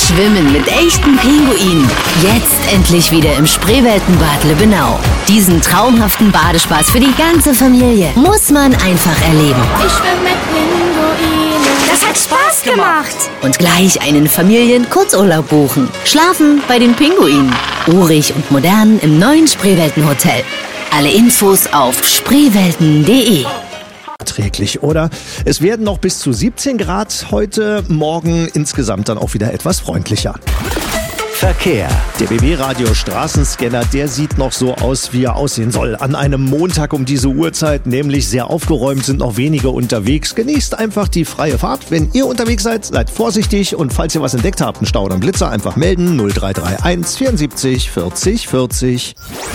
Schwimmen mit echten Pinguinen. Jetzt endlich wieder im Spreeweltenbad Lübbenau. Diesen traumhaften Badespaß für die ganze Familie muss man einfach erleben. Ich schwimme mit Pinguinen. Das hat Spaß gemacht. Und gleich einen Familien-Kurzurlaub buchen. Schlafen bei den Pinguinen. Urig und modern im neuen Spreeweltenhotel. Alle Infos auf spreewelten.de. Erträglich, oder? Es werden noch bis zu 17 Grad heute, morgen insgesamt dann auch wieder etwas freundlicher. Verkehr. Der BB-Radio Straßenscanner, der sieht noch so aus, wie er aussehen soll. An einem Montag um diese Uhrzeit, nämlich sehr aufgeräumt, sind noch wenige unterwegs. Genießt einfach die freie Fahrt. Wenn ihr unterwegs seid, seid vorsichtig und falls ihr was entdeckt habt, einen Stau oder einen Blitzer, einfach melden 0331 74 40 40.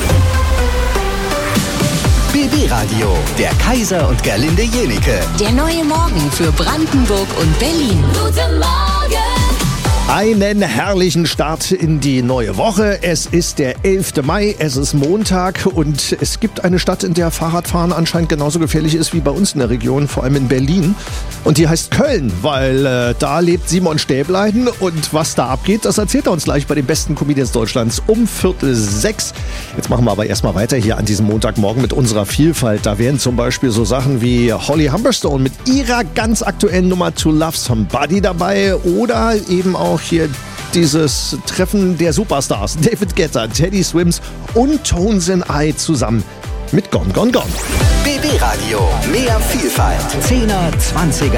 BB Radio, der Kaiser und Gerlinde Jenike. Der neue Morgen für Brandenburg und Berlin. Guten Morgen. Einen herrlichen Start in die neue Woche. Es ist der 11. Mai, es ist Montag und es gibt eine Stadt, in der Fahrradfahren anscheinend genauso gefährlich ist wie bei uns in der Region, vor allem in Berlin. Und die heißt Köln, weil da lebt Simon Stäblein und was da abgeht, das erzählt er uns gleich bei den besten Comedians Deutschlands um 5:45. Jetzt machen wir aber erstmal weiter hier an diesem Montagmorgen mit unserer Vielfalt. Da wären zum Beispiel so Sachen wie Holly Humberstone mit ihrer ganz aktuellen Nummer To Love Somebody dabei oder eben auch hier dieses Treffen der Superstars. David Guetta, Teddy Swims und Tones and I zusammen mit Gone Gone Gone. BB Radio, mehr Vielfalt. 10er, 20er.